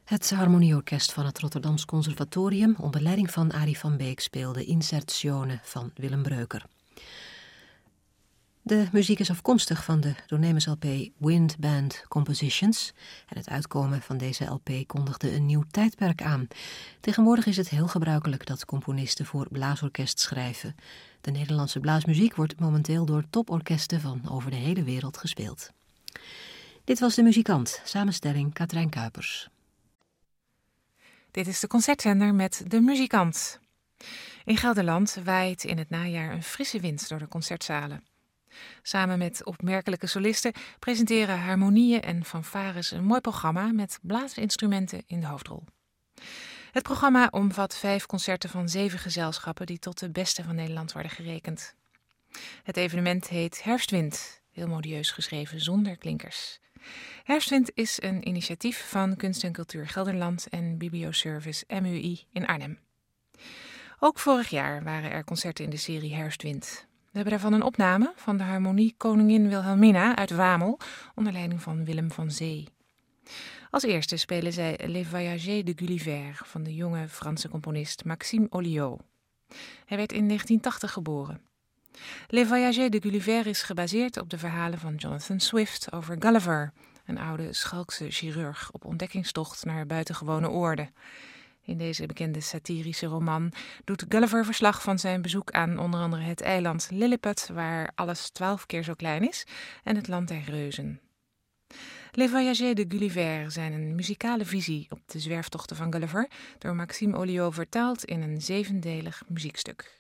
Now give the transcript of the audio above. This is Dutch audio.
Het harmonieorkest van het Rotterdams Conservatorium onder leiding van Arie van Beek speelde Insertione van Willem Breuker. De muziek is afkomstig van de doornemens LP Wind Band Compositions en het uitkomen van deze LP kondigde een nieuw tijdperk aan. Tegenwoordig is het heel gebruikelijk dat componisten voor blaasorkest schrijven. De Nederlandse blaasmuziek wordt momenteel door toporkesten van over de hele wereld gespeeld. Dit was De Muzikant, samenstelling Katrijn Kuipers. Dit is de concertzender met De Muzikant. In Gelderland waait in het najaar een frisse wind door de concertzalen. Samen met opmerkelijke solisten presenteren harmonieën en fanfares een mooi programma met blaasinstrumenten in de hoofdrol. Het programma omvat 5 concerten van 7 gezelschappen die tot de beste van Nederland worden gerekend. Het evenement heet Herfstwind, heel modieus geschreven zonder klinkers. Herfstwind is een initiatief van Kunst en Cultuur Gelderland en Biblioservice MUI in Arnhem. Ook vorig jaar waren er concerten in de serie Herfstwind. We hebben daarvan een opname van de harmonie Koningin Wilhelmina uit Wamel onder leiding van Willem van Zee. Als eerste spelen zij Les Voyagers de Gulliver van de jonge Franse componist Maxime Oliot. Hij werd in 1980 geboren. Les Voyagers de Gulliver is gebaseerd op de verhalen van Jonathan Swift over Gulliver, een oude schalkse chirurg op ontdekkingstocht naar buitengewone oorden. In deze bekende satirische roman doet Gulliver verslag van zijn bezoek aan onder andere het eiland Lilliput, waar alles 12 keer zo klein is, en het land der reuzen. Les Voyagers de Gulliver zijn een muzikale visie op de zwerftochten van Gulliver, door Maxime Oliot vertaald in een 7-delig muziekstuk.